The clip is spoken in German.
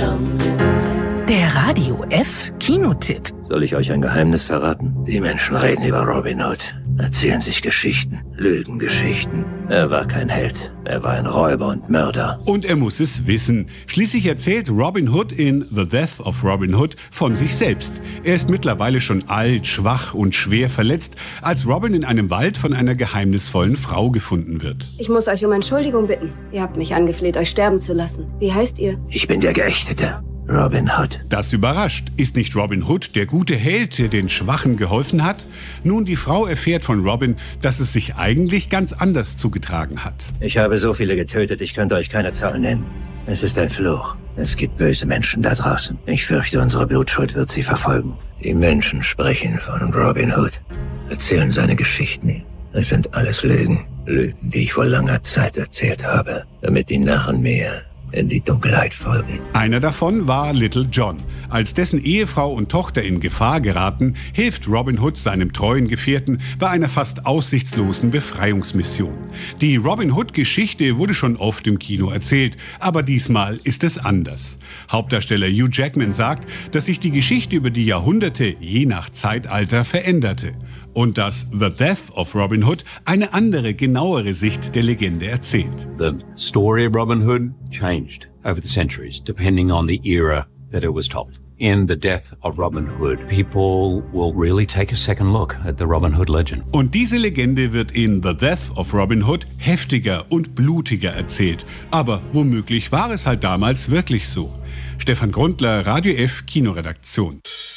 Der Radio F Kinotipp. Soll ich euch ein Geheimnis verraten? Die Menschen reden über Robin Hood, erzählen sich Geschichten, Lügengeschichten. Er war kein Held, er war ein Räuber und Mörder. Und er muss es wissen. Schließlich erzählt Robin Hood in The Death of Robin Hood von sich selbst. Er ist mittlerweile schon alt, schwach und schwer verletzt, als Robin in einem Wald von einer geheimnisvollen Frau gefunden wird. Ich muss euch um Entschuldigung bitten. Ihr habt mich angefleht, euch sterben zu lassen. Wie heißt ihr? Ich bin der Geächtete. Robin Hood. Das überrascht. Ist nicht Robin Hood der gute Held, der den Schwachen geholfen hat? Nun, die Frau erfährt von Robin, dass es sich eigentlich ganz anders zugetragen hat. Ich habe so viele getötet, ich könnte euch keine Zahl nennen. Es ist ein Fluch. Es gibt böse Menschen da draußen. Ich fürchte, unsere Blutschuld wird sie verfolgen. Die Menschen sprechen von Robin Hood, erzählen seine Geschichten. Es sind alles Lügen. Lügen, die ich vor langer Zeit erzählt habe, damit die Narren mir in die Dunkelheit folgen. Einer davon war Little John. Als dessen Ehefrau und Tochter in Gefahr geraten, hilft Robin Hood seinem treuen Gefährten bei einer fast aussichtslosen Befreiungsmission. Die Robin Hood-Geschichte wurde schon oft im Kino erzählt, aber diesmal ist es anders. Hauptdarsteller Hugh Jackman sagt, dass sich die Geschichte über die Jahrhunderte je nach Zeitalter veränderte. Und dass The Death of Robin Hood eine andere, genauere Sicht der Legende erzählt. The story of Robin Hood changed over the centuries, depending on the era that it was told. In The Death of Robin Hood, people will really take a second look at the Robin Hood legend. Und diese Legende wird in The Death of Robin Hood heftiger und blutiger erzählt. Aber womöglich war es halt damals wirklich so. Stefan Grundler, Radio F Kinoredaktion.